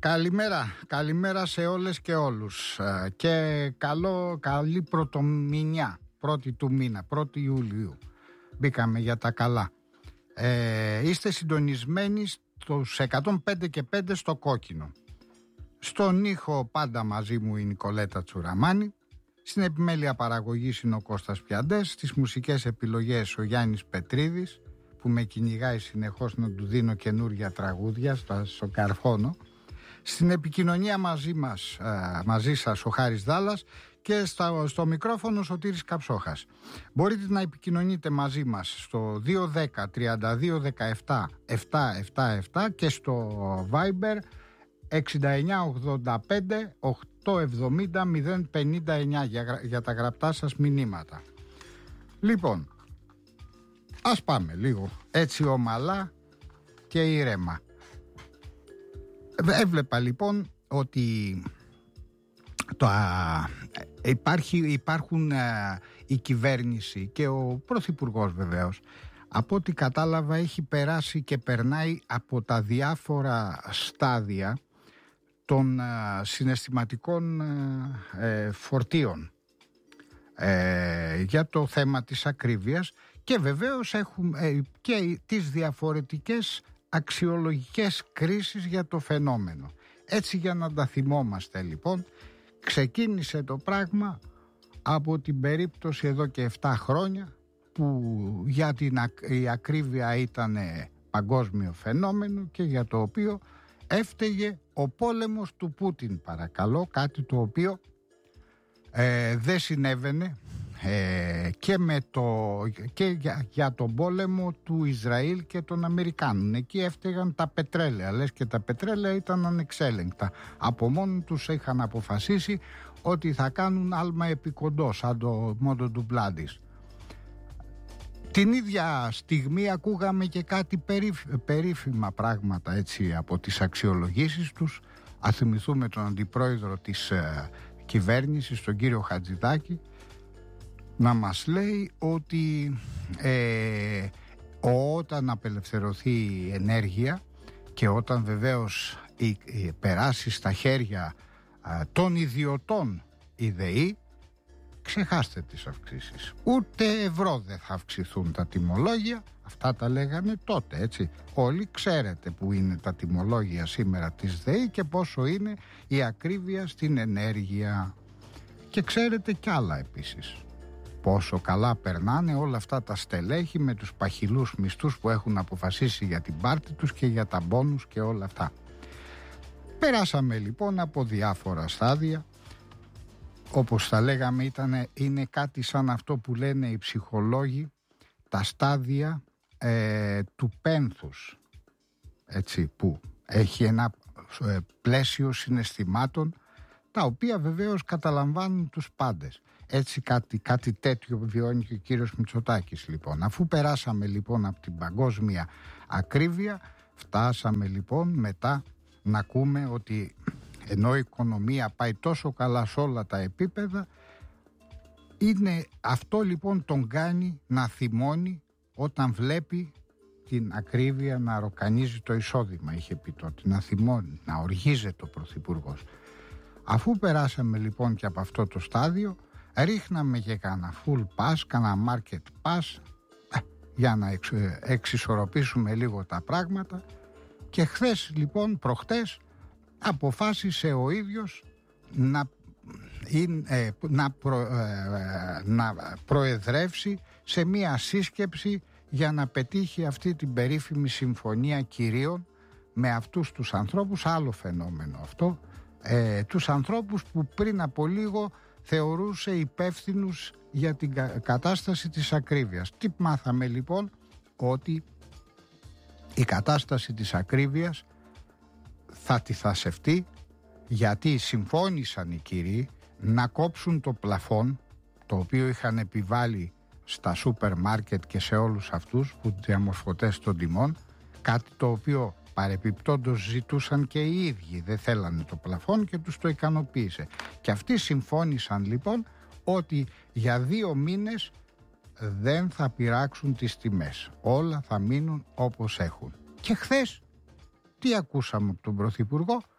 Καλημέρα σε όλες και όλους και καλή πρωτομηνιά, 1η του μήνα, 1η Ιουλίου. Μπήκαμε για τα καλά. Είστε συντονισμένοι στους 105 και 5 στο κόκκινο. Στον ήχο πάντα μαζί μου η Νικολέτα Τσουραμάνη. Στην επιμέλεια παραγωγής είναι ο Κώστας Πιαντές. Στις μουσικές επιλογές ο Γιάννης Πετρίδης, που με κυνηγάει συνεχώς να του δίνω καινούργια τραγούδια στο καρφώνο. Στην επικοινωνία μαζί σας ο Χάρης Δάλλας και στο μικρόφωνο ο Σωτήρης Καψόχας. Μπορείτε να επικοινωνείτε μαζί μας στο 210 32 17 777 και στο Viber 69 85 870 059 για τα γραπτά σας μηνύματα. Λοιπόν, ας πάμε λίγο έτσι ομαλά και ήρεμα. Έβλεπα λοιπόν ότι υπάρχουν η κυβέρνηση και ο Πρωθυπουργός βεβαίως, από ό,τι κατάλαβα έχει περάσει και περνάει από τα διάφορα στάδια των συναισθηματικών φορτίων για το θέμα της ακρίβειας και βεβαίως έχουμε και τις διαφορετικές αξιολογικές κρίσεις για το φαινόμενο. Έτσι, για να τα θυμόμαστε λοιπόν, ξεκίνησε το πράγμα από την περίπτωση εδώ και 7 χρόνια που για η ακρίβεια ήταν παγκόσμιο φαινόμενο και για το οποίο έφταιγε ο πόλεμος του Πούτιν, παρακαλώ, κάτι το οποίο δεν συνέβαινε και για τον πόλεμο του Ισραήλ και των Αμερικάνων. Εκεί έφταιγαν τα πετρέλαια, λες και τα πετρέλαια ήταν ανεξέλεγκτα. Από μόνοι τους είχαν αποφασίσει ότι θα κάνουν άλμα επικοντό, σαν το μόντο του Μπλάντης. Την ίδια στιγμή ακούγαμε και κάτι περίφημα πράγματα έτσι από τις αξιολογήσεις τους. Ας θυμηθούμε τον αντιπρόεδρο της κυβέρνησης, τον κύριο Χατζηδάκη, να μας λέει ότι όταν απελευθερωθεί η ενέργεια και όταν βεβαίως περάσει στα χέρια των ιδιωτών η ΔΕΗ, ξεχάστε τις αυξήσεις. Ούτε ευρώ δεν θα αυξηθούν τα τιμολόγια. Αυτά τα λέγανε τότε, έτσι. Όλοι ξέρετε που είναι τα τιμολόγια σήμερα της ΔΕΗ και πόσο είναι η ακρίβεια στην ενέργεια. Και ξέρετε κι άλλα επίσης. Πόσο καλά περνάνε όλα αυτά τα στελέχη με τους παχυλούς μισθούς που έχουν αποφασίσει για την πάρτη τους και για τα μπόνους και όλα αυτά. Περάσαμε λοιπόν από διάφορα στάδια. Όπως τα λέγαμε είναι κάτι σαν αυτό που λένε οι ψυχολόγοι, τα στάδια του πένθους, έτσι, που έχει ένα πλαίσιο συναισθημάτων τα οποία βεβαίως καταλαμβάνουν τους πάντες. Έτσι κάτι τέτοιο βιώνει και ο κύριος Μητσοτάκης λοιπόν. Αφού περάσαμε λοιπόν από την παγκόσμια ακρίβεια, φτάσαμε λοιπόν μετά να ακούμε ότι ενώ η οικονομία πάει τόσο καλά σε όλα τα επίπεδα, αυτό λοιπόν τον κάνει να θυμώνει όταν βλέπει την ακρίβεια να ροκανίζει το εισόδημα, είχε πει τότε, να θυμώνει, να οργίζεται ο Πρωθυπουργός. Αφού περάσαμε λοιπόν και από αυτό το στάδιο, ρίχναμε και κάνα full pass, κάνα market pass για να εξισορροπήσουμε λίγο τα πράγματα και προχτές αποφάσισε ο ίδιος να προεδρεύσει σε μία σύσκεψη για να πετύχει αυτή την περίφημη συμφωνία κυρίων με αυτούς τους ανθρώπους, άλλο φαινόμενο αυτό, τους ανθρώπους που πριν από λίγο θεωρούσε υπεύθυνους για την κατάσταση της ακρίβειας. Τι μάθαμε λοιπόν? Ότι η κατάσταση της ακρίβειας θα τιθασευτεί, γιατί συμφώνησαν οι κύριοι να κόψουν το πλαφόν το οποίο είχαν επιβάλει στα σούπερ μάρκετ και σε όλους αυτούς που διαμορφωτές των τιμών, κάτι το οποίο παρεπιπτόντως ζητούσαν και οι ίδιοι, δεν θέλανε το πλαφόν και τους το ικανοποίησε. Και αυτοί συμφώνησαν λοιπόν ότι για 2 μήνες δεν θα πειράξουν τις τιμές, όλα θα μείνουν όπως έχουν. Και χθες τι ακούσαμε από τον Πρωθυπουργό?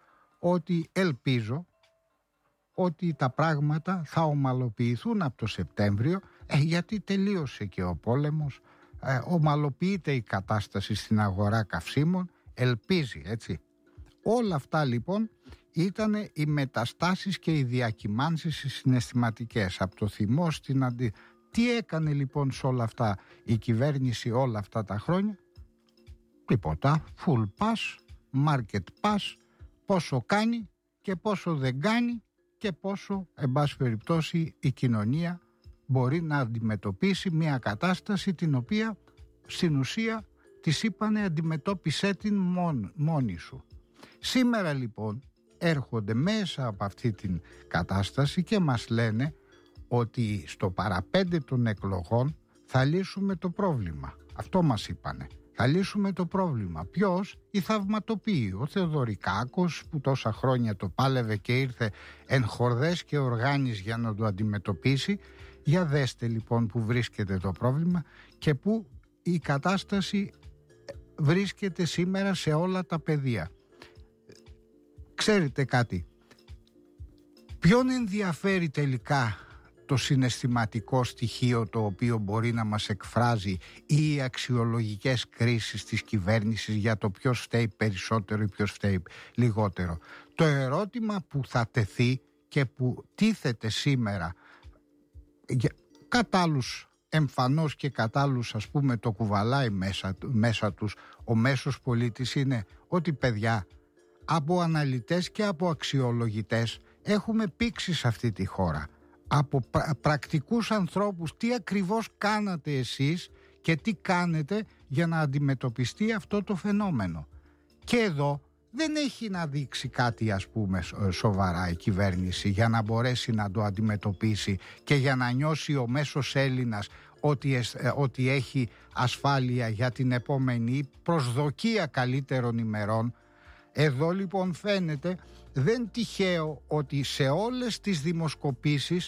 ότι ελπίζω ότι τα πράγματα θα ομαλοποιηθούν από το Σεπτέμβριο, γιατί τελείωσε και ο πόλεμος, ομαλοποιείται η κατάσταση στην αγορά καυσίμων, ελπίζει, έτσι. Όλα αυτά λοιπόν ήταν οι μεταστάσεις και οι διακυμάνσεις συναισθηματικές από το θυμό στην Τι έκανε λοιπόν σε όλα αυτά η κυβέρνηση όλα αυτά τα χρόνια? Τίποτα, full pass, market pass, πόσο κάνει και πόσο δεν κάνει και πόσο, εν πάση περιπτώσει, η κοινωνία μπορεί να αντιμετωπίσει μια κατάσταση την οποία στην ουσία της είπανε αντιμετώπισε την μόνη σου. Σήμερα λοιπόν έρχονται μέσα από αυτή την κατάσταση και μας λένε ότι στο παραπέντε των εκλογών θα λύσουμε το πρόβλημα. Αυτό μας είπανε. Θα λύσουμε το πρόβλημα. Ποιος? Οι θαυματοποιοί. Ο Θεοδωρικάκος που τόσα χρόνια το πάλευε και ήρθε εν χορδές και οργάνης για να το αντιμετωπίσει. Για δέστε λοιπόν που βρίσκεται το πρόβλημα και που η κατάσταση βρίσκεται σήμερα σε όλα τα πεδία. Ξέρετε κάτι? Ποιον ενδιαφέρει τελικά το συναισθηματικό στοιχείο το οποίο μπορεί να μας εκφράζει ή οι αξιολογικές κρίσεις της κυβέρνησης για το ποιος φταίει περισσότερο ή ποιος φταίει λιγότερο? Το ερώτημα που θα τεθεί και που τίθεται σήμερα κατά άλλους εμφανώς και κατά άλλους ας πούμε το κουβαλάει μέσα τους ο μέσος πολίτης είναι ότι παιδιά, από αναλυτές και από αξιολογητές έχουμε πήξει σε αυτή τη χώρα. Από πρακτικούς ανθρώπους τι ακριβώς κάνατε εσείς και τι κάνετε για να αντιμετωπιστεί αυτό το φαινόμενο. Και εδώ δεν έχει να δείξει κάτι ας πούμε σοβαρά η κυβέρνηση για να μπορέσει να το αντιμετωπίσει και για να νιώσει ο μέσος Έλληνας ότι έχει ασφάλεια για την επόμενη προσδοκία καλύτερων ημερών. Εδώ λοιπόν φαίνεται δεν τυχαίο ότι σε όλες τις δημοσκοπήσεις,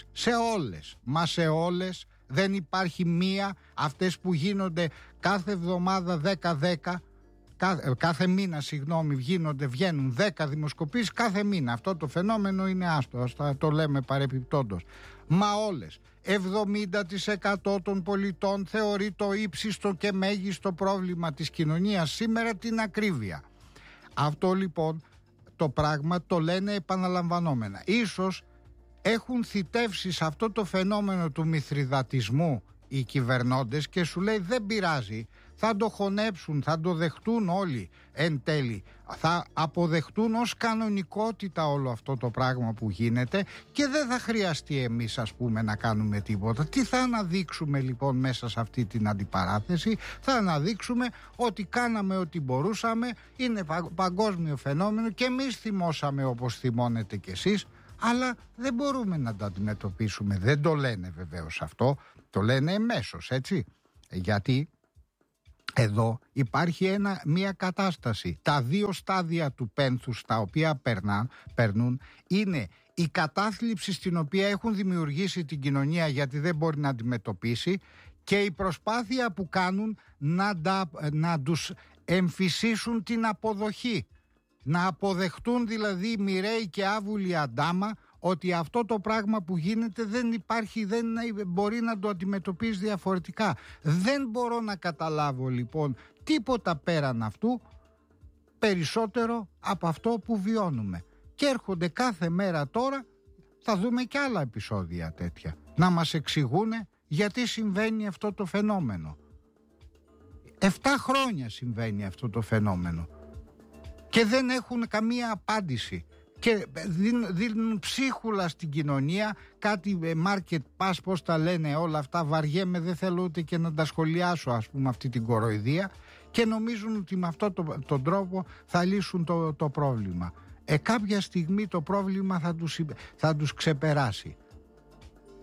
σε όλες δεν υπάρχει μία, αυτές που γίνονται κάθε εβδομάδα 10-10, κάθε μήνα βγαίνουν 10 δημοσκοπήσεις κάθε μήνα. Αυτό το φαινόμενο είναι άστο, το λέμε παρεπιπτόντως. Μα όλες, 70% των πολιτών θεωρεί το ύψιστο και μέγιστο πρόβλημα της κοινωνίας σήμερα την ακρίβεια. Αυτό λοιπόν το πράγμα το λένε επαναλαμβανόμενα. Ίσως έχουν θητεύσει σε αυτό το φαινόμενο του μηθριδατισμού οι κυβερνώντες και σου λέει δεν πειράζει, θα το χωνέψουν, θα το δεχτούν όλοι εν τέλει, θα αποδεχτούν ως κανονικότητα όλο αυτό το πράγμα που γίνεται και δεν θα χρειαστεί εμείς ας πούμε να κάνουμε τίποτα. Τι θα αναδείξουμε λοιπόν μέσα σε αυτή την αντιπαράθεση? Θα αναδείξουμε ότι κάναμε ό,τι μπορούσαμε, είναι παγκόσμιο φαινόμενο και εμείς θυμώσαμε όπως θυμώνετε κι εσείς, αλλά δεν μπορούμε να τα αντιμετωπίσουμε. Δεν το λένε βεβαίως αυτό, το λένε εμέσως, έτσι, γιατί εδώ υπάρχει μια κατάσταση. Τα δύο στάδια του πένθους τα οποία περνούν είναι η κατάθλιψη στην οποία έχουν δημιουργήσει την κοινωνία γιατί δεν μπορεί να αντιμετωπίσει και η προσπάθεια που κάνουν να τους εμφυσίσουν την αποδοχή. Να αποδεχτούν δηλαδή μοιραίοι και άβουλοι αντάμα ότι αυτό το πράγμα που γίνεται δεν υπάρχει, δεν μπορεί να το αντιμετωπίσει διαφορετικά. Δεν μπορώ να καταλάβω λοιπόν τίποτα πέραν αυτού περισσότερο από αυτό που βιώνουμε. Και έρχονται κάθε μέρα τώρα, θα δούμε και άλλα επεισόδια τέτοια, να μας εξηγούν γιατί συμβαίνει αυτό το φαινόμενο. 7 χρόνια συμβαίνει αυτό το φαινόμενο και δεν έχουν καμία απάντηση και δίνουν ψίχουλα στην κοινωνία, κάτι market pass, πώς τα λένε όλα αυτά, βαριέμαι, δεν θέλω ούτε και να τα σχολιάσω ας πούμε αυτή την κοροϊδία, και νομίζουν ότι με αυτόν τον τρόπο θα λύσουν το πρόβλημα. Κάποια στιγμή το πρόβλημα θα τους ξεπεράσει.